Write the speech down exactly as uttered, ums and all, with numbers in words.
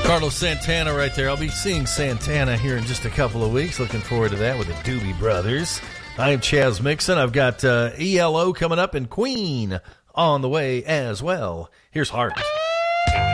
Carlos Santana right there. I'll be seeing Santana here in just a couple of weeks. Looking forward to that with the Doobie Brothers. I am Chaz Mixon. I've got uh, E L O coming up and Queen on the way as well. Here's Heart.